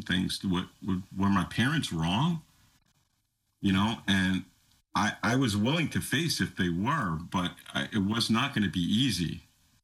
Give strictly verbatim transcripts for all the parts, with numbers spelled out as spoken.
things. What were my parents wrong? You know, and I I was willing to face if they were, but I, it was not going to be easy.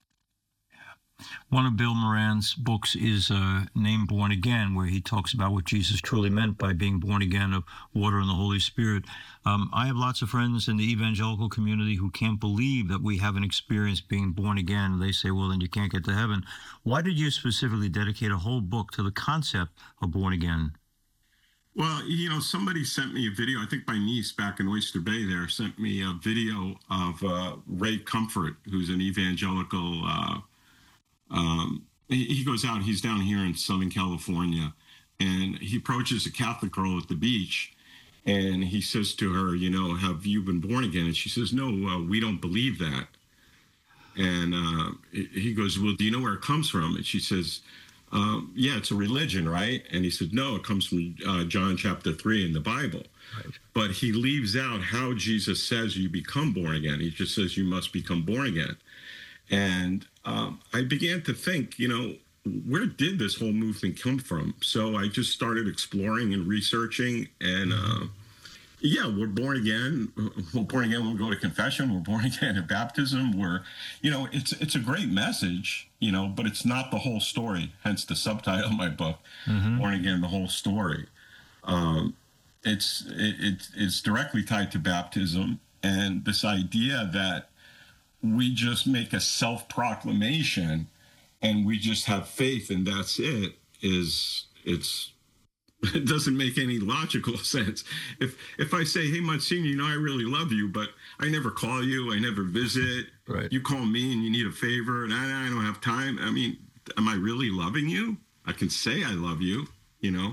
One of Bill Moran's books is uh, named Born Again, where he talks about what Jesus truly meant by being born again of water and the Holy Spirit. Um, I have lots of friends in the evangelical community who can't believe that we haven't experienced being born again. They say, well, then you can't get to heaven. Why did you specifically dedicate a whole book to the concept of born again? Well, you know, somebody sent me a video. I think my niece back in Oyster Bay there sent me a video of uh, Ray Comfort, who's an evangelical uh Um, he, he goes out, he's down here in Southern California, and he approaches a Catholic girl at the beach, and he says to her, you know, have you been born again? And she says, no, uh, we don't believe that. And uh, he goes, well, do you know where it comes from? And she says, um, yeah, it's a religion, right? And he said, no, it comes from uh, John chapter three in the Bible. Right. But he leaves out how Jesus says you become born again. He just says you must become born again. And um, I began to think, you know, where did this whole movement come from? So I just started exploring and researching. And uh, yeah, we're born again. We're born again when we go to confession. We're born again at baptism. We're, you know, it's it's a great message, you know, but it's not the whole story. Hence the subtitle of my book, mm-hmm. Born Again, the Whole Story. Um, it's it, it's it's directly tied to baptism and this idea that we just make a self-proclamation and we just have faith and that's it, is it's it doesn't make any logical sense. If if I say, hey, Monsignor, you know, I really love you, but I never call you, I never visit. Right. You call me and you need a favor and I, I don't have time. I mean, am I really loving you? I can say I love you, you know.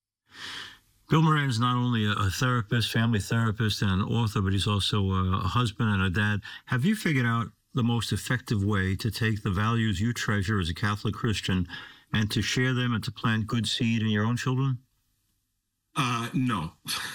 Bill Moran is not only a therapist, family therapist, and an author, but he's also a husband and a dad. Have you figured out the most effective way to take the values you treasure as a Catholic Christian and to share them and to plant good seed in your own children? Uh, no.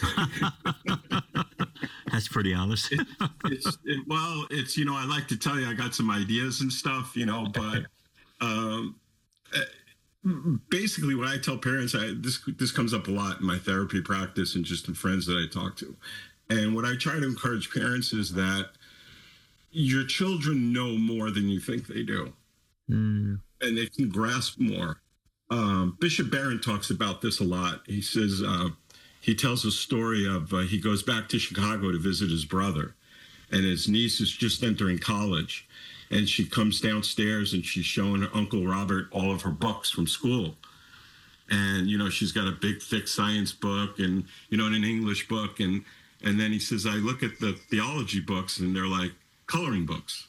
That's pretty honest. it, it's, it, well, it's, you know, I like to tell you I got some ideas and stuff, you know, but um, basically what I tell parents, I, this this comes up a lot in my therapy practice and just in friends that I talk to. And what I try to encourage parents is that your children know more than you think they do. Mm. And they can grasp more. Um, Bishop Barron talks about this a lot. He says, uh, he tells a story of, uh, he goes back to Chicago to visit his brother. And his niece is just entering college. And she comes downstairs and she's showing her Uncle Robert all of her books from school. And, you know, she's got a big, thick science book and, you know, and an English book. And, and then he says, I look at the theology books and they're like coloring books.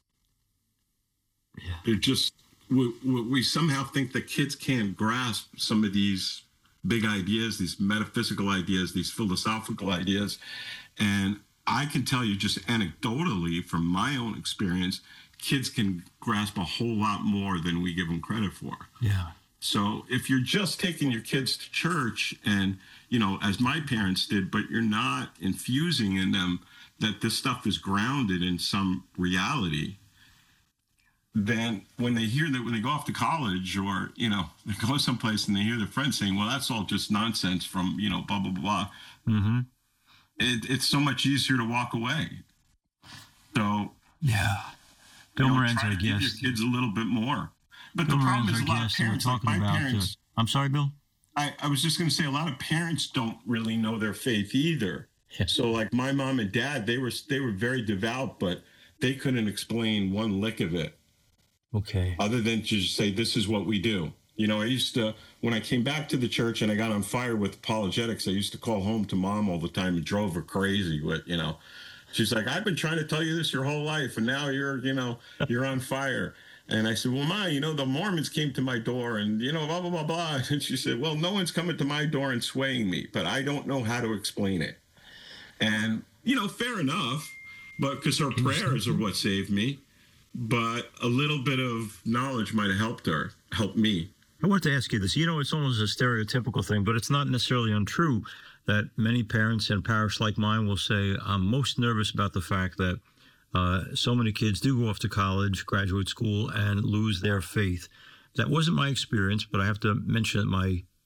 Yeah. They're just, we, we somehow think that kids can't grasp some of these big ideas, these metaphysical ideas, these philosophical ideas. And I can tell you just anecdotally from my own experience, kids can grasp a whole lot more than we give them credit for. Yeah. So if you're just taking your kids to church and, you know, as my parents did, but you're not infusing in them that this stuff is grounded in some reality, then when they hear that, when they go off to college or, you know, they go someplace and they hear their friends saying, well, that's all just nonsense from, you know, blah, blah, blah. Mm-hmm. It, it's so much easier to walk away. So, yeah. Bill you know, Moran's try our to give guest. your kids a little bit more. But Bill the problem Moran's is a lot of guest, and we're parents, like talking my about, parents, uh, I'm sorry, Bill? I, I was just going to say a lot of parents don't really know their faith either. Yeah. So like my mom and dad, they were they were very devout, but they couldn't explain one lick of it. Okay. Other than to just say, this is what we do. You know, I used to, when I came back to the church and I got on fire with apologetics, I used to call home to mom all the time and drove her crazy with, you know, she's like, I've been trying to tell you this your whole life. And now you're, you know, you're on fire. And I said, well, Ma, you know, the Mormons came to my door and, you know, blah, blah, blah, blah. And she said, well, no one's coming to my door and swaying me, but I don't know how to explain it. And, you know, fair enough, but because her prayers are what saved me. But a little bit of knowledge might have helped her, helped me. I want to ask you this. You know, it's almost a stereotypical thing, but it's not necessarily untrue that many parents in a parish like mine will say, I'm most nervous about the fact that uh, so many kids do go off to college, graduate school, and lose their faith. That wasn't my experience, but I have to mention that my